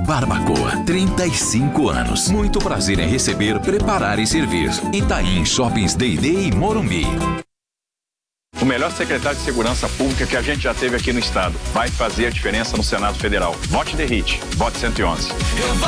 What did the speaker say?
Barbacoa, 35 anos. Muito prazer em receber, preparar e servir. Itaim Shoppings D&D e Morumbi. O melhor secretário de Segurança Pública que a gente já teve aqui no estado. Vai fazer a diferença no Senado Federal. Vote The Hit. Vote 111.